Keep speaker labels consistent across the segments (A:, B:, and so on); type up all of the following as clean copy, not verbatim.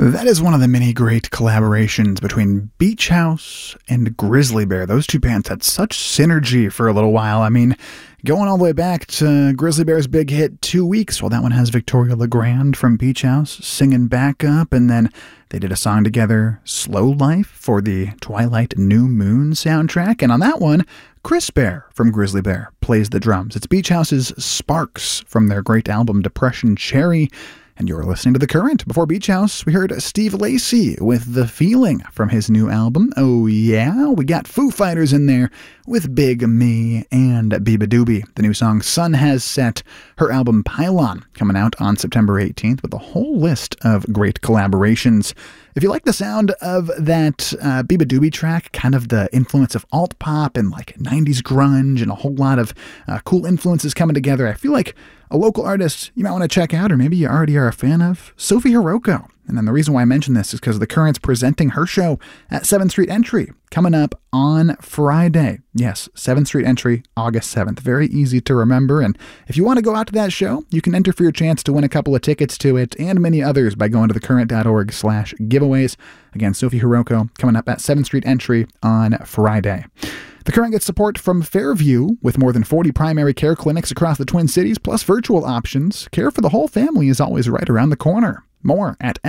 A: That is one of the many great collaborations between Beach House and Grizzly Bear. Those two bands had such synergy for a little while. I mean, going all the way back to Grizzly Bear's big hit 2 Weeks. Well, that one has Victoria LeGrand from Beach House singing backup, and then they did a song together, Slow Life, for the Twilight New Moon soundtrack. And on that one, Chris Bear from Grizzly Bear plays the drums. It's Beach House's Sparks from their great album Depression Cherry. And you're listening to The Current. Before Beach House, we heard Steve Lacy with The Feeling from his new album. Oh yeah, we got Foo Fighters in there with Big Me and Biba Doobie. The new song Sun Has Set, her album Pylon, coming out on September 18th with a whole list of great collaborations. If you like the sound of that Biba Doobie track, kind of the influence of alt pop and like 90s grunge and a whole lot of cool influences coming together, I feel like a local artist you might want to check out, or maybe you already are a fan of, Sophie Hiroko. And then the reason why I mention this is because The Current's presenting her show at 7th Street Entry coming up on Friday. Yes, 7th Street Entry, August 7th. Very easy to remember. And if you want to go out to that show, you can enter for your chance to win a couple of tickets to it and many others by going to thecurrent.org/giveaways. Again, Sophie Hiroko coming up at 7th Street Entry on Friday. The Current gets support from Fairview, with more than 40 primary care clinics across the Twin Cities, plus virtual options. Care for the whole family is always right around the corner. More at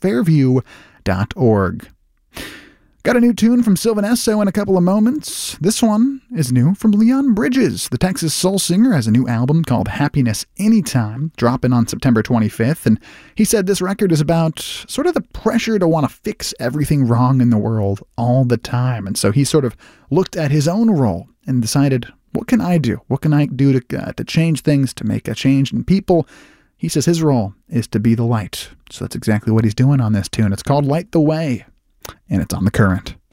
A: mhealthfairview.org. Got a new tune from Sylvan Esso in a couple of moments. This one is new from Leon Bridges. The Texas soul singer has a new album called Happiness Anytime, dropping on September 25th. And he said this record is about sort of the pressure to want to fix everything wrong in the world all the time. And so he sort of looked at his own role and decided, what can I do? What can I do to change things, to make a change in people? He says his role is to be the light. So that's exactly what he's doing on this tune. It's called Light the Way, and it's on The Current.